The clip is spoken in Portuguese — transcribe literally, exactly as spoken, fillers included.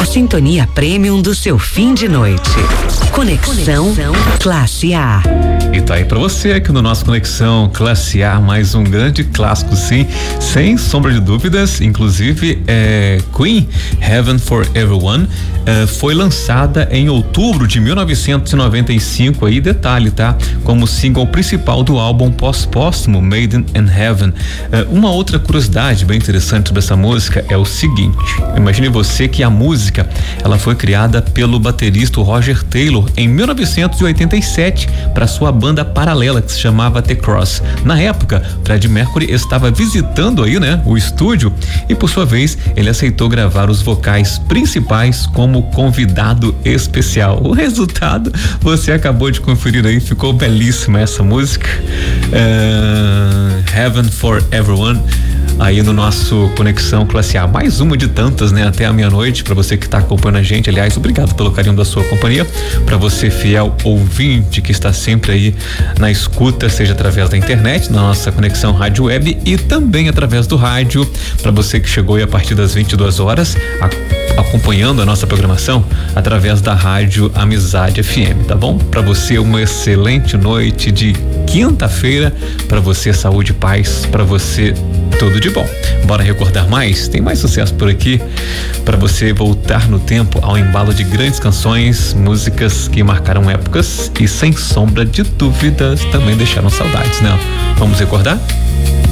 sintonia premium do seu fim de noite. Conexão, Conexão Classe A. E tá aí pra você aqui no nosso Conexão Classe A, mais um grande clássico, sim, sem sombra de dúvidas. Inclusive, é, Queen, Heaven for Everyone, é, foi lançada em outubro de mil novecentos e noventa e cinco, aí detalhe, tá? Como single principal do álbum pós-póstumo Made in Heaven. É, uma outra curiosidade bem interessante sobre essa música é o seguinte: imagine você que a música ela foi criada pelo baterista Roger Taylor em mil novecentos e oitenta e sete para sua banda paralela que se chamava The Cross. Na época, Freddie Mercury estava visitando aí, né, o estúdio e por sua vez ele aceitou gravar os vocais principais como convidado especial. O resultado você acabou de conferir aí, ficou belíssima essa música, uh, Heaven for Everyone. Aí no nosso Conexão Classe A, mais uma de tantas, né? Até a meia-noite, para você que está acompanhando a gente. Aliás, obrigado pelo carinho da sua companhia. Para você, fiel ouvinte, que está sempre aí na escuta, seja através da internet, na nossa Conexão Rádio Web e também através do rádio. Para você que chegou aí a partir das vinte e duas horas, a, acompanhando a nossa programação através da Rádio Amizade F M, tá bom? Para você, uma excelente noite de quinta-feira. Para você, saúde e paz. Para você, tudo de bom. Bora recordar mais? Tem mais sucesso por aqui para você voltar no tempo ao embalo de grandes canções, músicas que marcaram épocas e sem sombra de dúvidas também deixaram saudades, né? Vamos recordar?